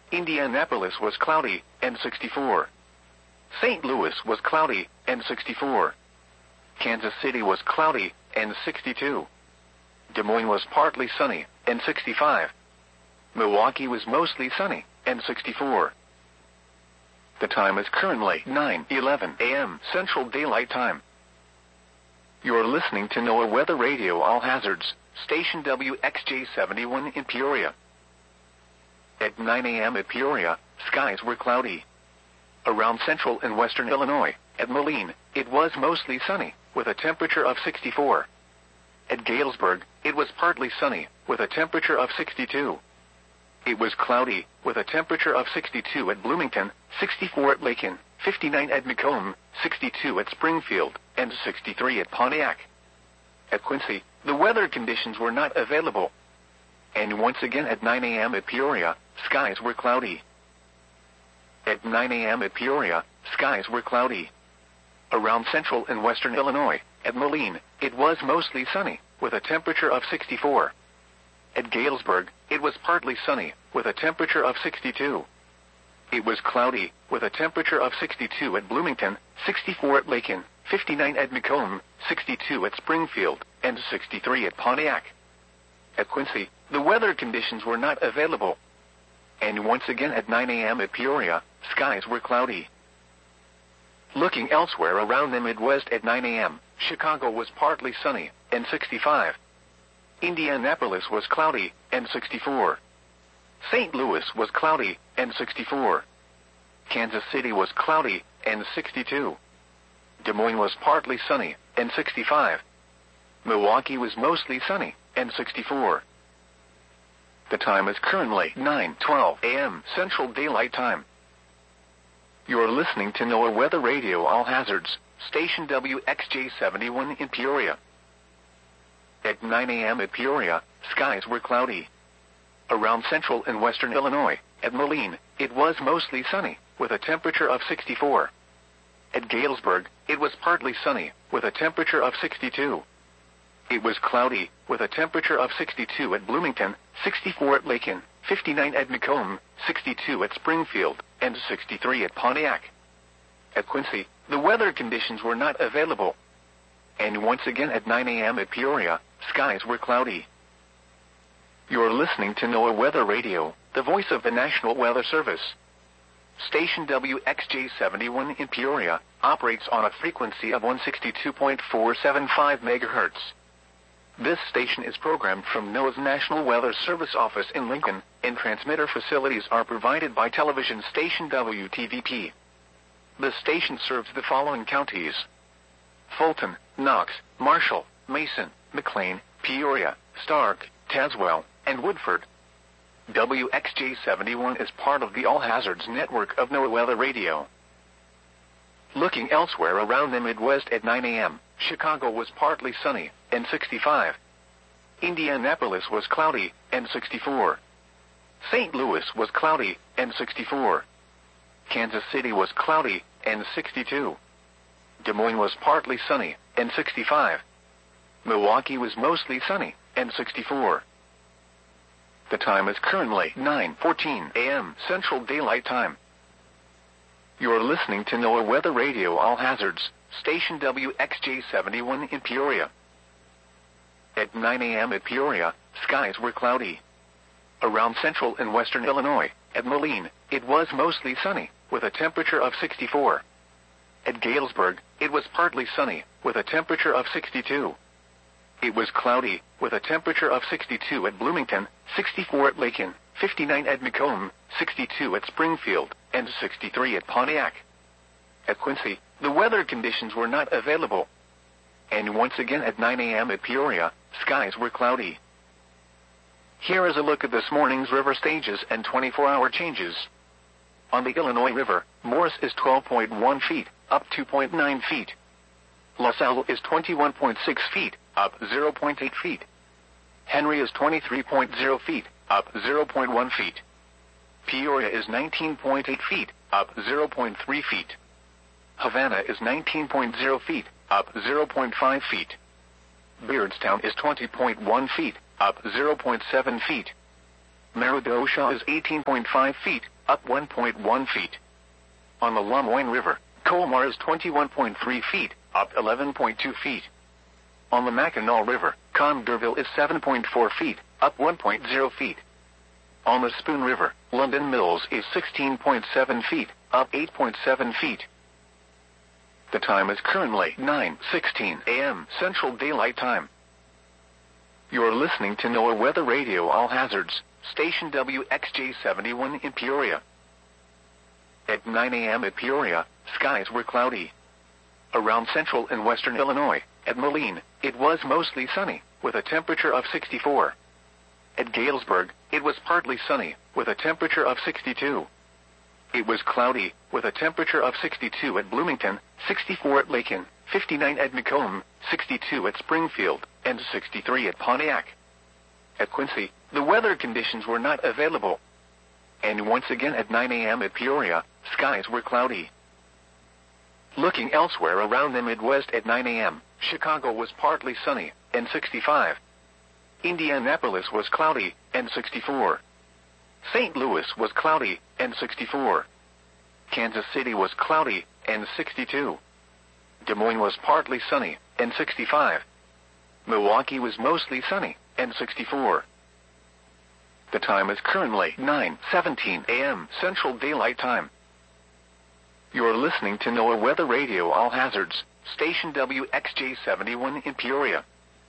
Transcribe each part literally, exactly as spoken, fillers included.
Indianapolis was cloudy, and sixty-four. Saint Louis was cloudy, and sixty-four. Kansas City was cloudy, and sixty-two. Des Moines was partly sunny, and sixty-five. Milwaukee was mostly sunny, and sixty-four. The time is currently nine eleven a m Central Daylight Time. You're listening to NOAA Weather Radio All Hazards, station W X J seventy-one in Peoria. At nine a m at Peoria, skies were cloudy. Around central and western Illinois, at Moline, it was mostly sunny, with a temperature of sixty-four. At Galesburg, it was partly sunny, with a temperature of sixty-two. It was cloudy, with a temperature of sixty-two at Bloomington, sixty-four at Lakin, fifty-nine at Macomb, sixty-two at Springfield, and sixty-three at Pontiac. At Quincy, the weather conditions were not available. And once again at nine a m at Peoria, skies were cloudy. At nine a m at Peoria, skies were cloudy. Around central and western Illinois, at Moline, it was mostly sunny, with a temperature of sixty-four. At Galesburg, it was partly sunny, with a temperature of sixty-two. It was cloudy, with a temperature of sixty-two at Bloomington, sixty-four at Lakin, fifty-nine at Macomb, sixty-two at Springfield, and sixty-three at Pontiac. At Quincy, the weather conditions were not available. And once again at nine a m at Peoria, skies were cloudy. Looking elsewhere around the Midwest at nine a m, Chicago was partly sunny, and sixty-five. Indianapolis was cloudy, and sixty-four. Saint Louis was cloudy, and sixty-four. Kansas City was cloudy, and sixty-two. Des Moines was partly sunny, and sixty-five. Milwaukee was mostly sunny, and sixty-four. The time is currently nine twelve a m Central Daylight Time. You're listening to NOAA Weather Radio All Hazards, station W X J seventy-one in Peoria. At nine a m at Peoria, skies were cloudy. Around central and western Illinois, at Moline, it was mostly sunny, with a temperature of sixty-four. At Galesburg, it was partly sunny, with a temperature of sixty-two. It was cloudy, with a temperature of sixty-two at Bloomington, sixty-four at Lakin, fifty-nine at Macomb, sixty-two at Springfield, and sixty-three at Pontiac. At Quincy, the weather conditions were not available. And once again at nine a m at Peoria, skies were cloudy. You're listening to NOAA Weather Radio, the voice of the National Weather Service. Station W X J seventy-one in Peoria operates on a frequency of one sixty-two point four seven five megahertz. This station is programmed from NOAA's National Weather Service office in Lincoln, and transmitter facilities are provided by television station W T V P. The station serves the following counties: Fulton, Knox, Marshall, Mason, McLean, Peoria, Stark, Tazewell, and Woodford. W X J seventy-one is part of the All Hazards network of NOAA Weather Radio. Looking elsewhere around the Midwest at nine a m, Chicago was partly sunny, and sixty-five. Indianapolis was cloudy, and sixty-four. Saint Louis was cloudy, and sixty-four. Kansas City was cloudy, and sixty-two. Des Moines was partly sunny, and sixty-five. Milwaukee was mostly sunny, and sixty-four. The time is currently nine fourteen a m Central Daylight Time. You're listening to NOAA Weather Radio All Hazards, station W X J seventy-one in Peoria. At nine a m at Peoria, skies were cloudy. Around central and western Illinois, at Moline, it was mostly sunny, with a temperature of sixty-four. At Galesburg, it was partly sunny, with a temperature of sixty-two. It was cloudy, with a temperature of sixty-two at Bloomington, sixty-four at Lakin, fifty-nine at Macomb, sixty-two at Springfield, and sixty-three at Pontiac. At Quincy, the weather conditions were not available. And once again at nine a m at Peoria, skies were cloudy. Here is a look at this morning's river stages and twenty-four hour changes. On the Illinois River, Morris is twelve point one feet, up two point nine feet. LaSalle is twenty-one point six feet, up zero point eight feet. Henry is twenty-three point zero feet, up zero point one feet. Peoria is nineteen point eight feet, up zero point three feet. Havana is nineteen point zero feet, up zero point five feet. Beardstown is twenty point one feet, up zero point seven feet. Meridosha is eighteen point five feet, up one point one feet. On the Lemoyne River, Colmar is twenty-one point three feet, up eleven point two feet. On the Mackinac River, Congerville is seven point four feet, up one point zero feet. On the Spoon River, London Mills is sixteen point seven feet, up eight point seven feet. The time is currently nine sixteen a m Central Daylight Time. You're listening to NOAA Weather Radio All Hazards, station W X J seventy-one in Peoria. At nine a m at Peoria, skies were cloudy. Around central and western Illinois, at Moline, it was mostly sunny, with a temperature of sixty-four. At Galesburg, it was partly sunny, with a temperature of sixty-two. It was cloudy, with a temperature of sixty-two at Bloomington, sixty-four at Lakin, fifty-nine at Macomb, sixty-two at Springfield, and sixty-three at Pontiac. At Quincy, the weather conditions were not available. And once again at nine a m at Peoria, skies were cloudy. Looking elsewhere around the Midwest at nine a m, Chicago was partly sunny, and sixty-five. Indianapolis was cloudy, and sixty-four. Saint Louis was cloudy, and sixty-four. Kansas City was cloudy, and sixty-two. Des Moines was partly sunny, and sixty-five. Milwaukee was mostly sunny, and sixty-four. The time is currently nine seventeen a m Central Daylight Time. You're listening to NOAA Weather Radio All Hazards, station W X J seventy-one in Peoria.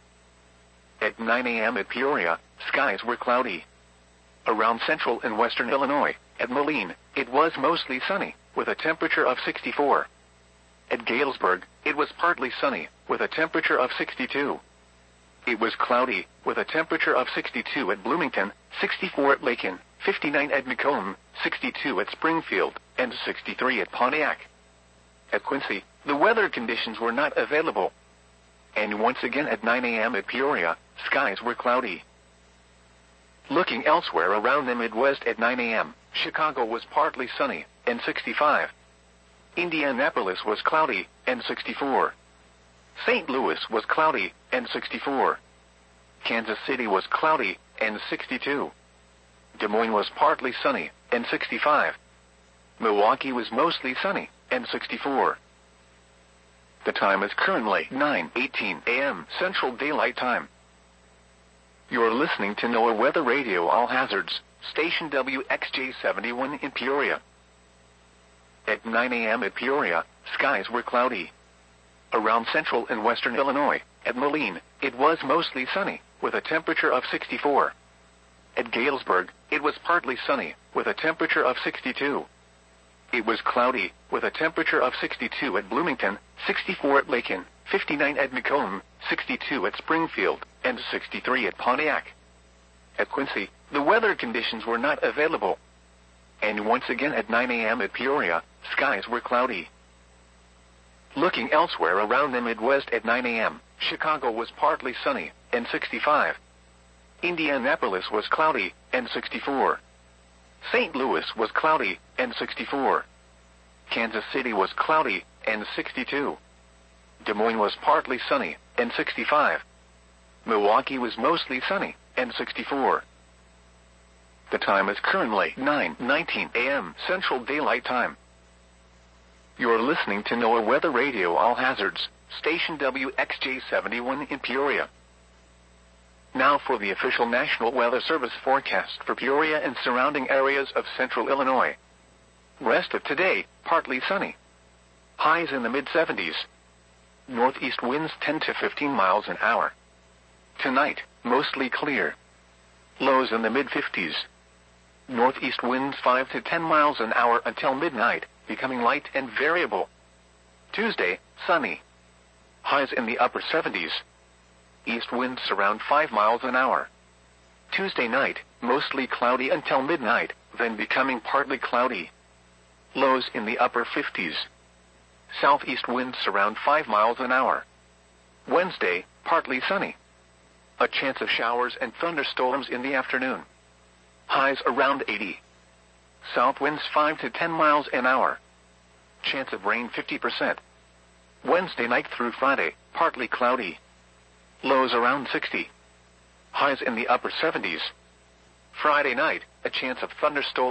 At nine a m at Peoria, skies were cloudy. Around central and western Illinois, at Moline, it was mostly sunny, with a temperature of sixty-four. At Galesburg, it was partly sunny, with a temperature of sixty-two. It was cloudy, with a temperature of sixty-two at Bloomington, sixty-four at Lakin, fifty-nine at Macomb, sixty-two at Springfield, and sixty-three at Pontiac. At Quincy, the weather conditions were not available. And once again at nine a m at Peoria, skies were cloudy. Looking elsewhere around the Midwest at nine a m, Chicago was partly sunny, and sixty-five. Indianapolis was cloudy, and sixty-four. Saint Louis was cloudy, and sixty-four. Kansas City was cloudy, and sixty-two. Des Moines was partly sunny, and sixty-five. Milwaukee was mostly sunny, and sixty-four. The time is currently nine eighteen a m Central Daylight Time. You're listening to NOAA Weather Radio All Hazards, station W X J seventy-one in Peoria. At nine a m at Peoria, skies were cloudy. Around central and western Illinois, at Moline, it was mostly sunny, with a temperature of sixty-four. At Galesburg, it was partly sunny, with a temperature of sixty-two. It was cloudy, with a temperature of sixty-two at Bloomington, sixty-four at Lakin, fifty-nine at Macomb, sixty-two at Springfield, and sixty-three at Pontiac. At Quincy, the weather conditions were not available. And once again at nine a m at Peoria, skies were cloudy. Looking elsewhere around the Midwest at nine a m, Chicago was partly sunny, and sixty-five. Indianapolis was cloudy, and sixty-four. Saint Louis was cloudy, and sixty-four. Kansas City was cloudy, and sixty-two. Des Moines was partly sunny, and sixty-five. Milwaukee was mostly sunny, and sixty-four. The time is currently nine nineteen a m Central Daylight Time. You're listening to NOAA Weather Radio All Hazards, station W X J seventy-one in Peoria. Now for the official National Weather Service forecast for Peoria and surrounding areas of central Illinois. Rest of today, partly sunny. Highs in the mid seventies. Northeast winds ten to fifteen miles an hour. Tonight, mostly clear. Lows in the mid fifties. Northeast winds five to ten miles an hour until midnight, becoming light and variable. Tuesday, sunny. Highs in the upper seventies. East winds around five miles an hour. Tuesday night, mostly cloudy until midnight, then becoming partly cloudy. Lows in the upper fifties. Southeast winds around five miles an hour. Wednesday, partly sunny. A chance of showers and thunderstorms in the afternoon. Highs around eighty. South winds five to ten miles an hour. Chance of rain fifty percent. Wednesday night through Friday, partly cloudy. Lows around sixty. Highs in the upper seventies. Friday night, a chance of thunderstorms